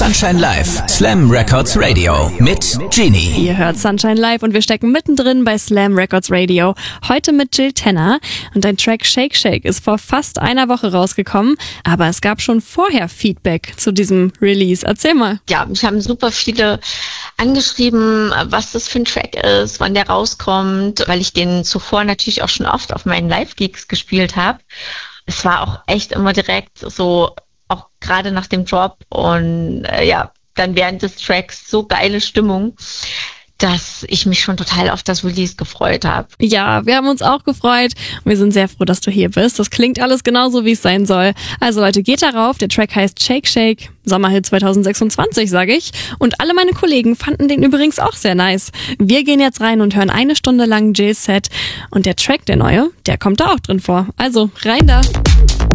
Sunshine Live, Slam Records Radio mit Genie. Ihr hört Sunshine Live und wir stecken mittendrin bei Slam Records Radio. Heute mit Jill Tenner. Und dein Track Shake Shake ist vor fast einer Woche rausgekommen. Aber es gab schon vorher Feedback zu diesem Release. Erzähl mal. Ja, mich haben super viele angeschrieben, was das für ein Track ist, wann der rauskommt, weil ich den zuvor natürlich auch schon oft auf meinen Live-Gigs gespielt habe. Es war auch echt immer direkt so, auch gerade nach dem Drop und dann während des Tracks so geile Stimmung, dass ich mich schon total auf das Release gefreut habe. Ja, wir haben uns auch gefreut und wir sind sehr froh, dass du hier bist. Das klingt alles genauso, wie es sein soll. Also Leute, geht darauf. Der Track heißt Shake Shake, Sommerhit 2026, sage ich. Und alle meine Kollegen fanden den übrigens auch sehr nice. Wir gehen jetzt rein und hören 1 Stunde lang Jills Set. Und der Track, der neue, der kommt da auch drin vor. Also rein da.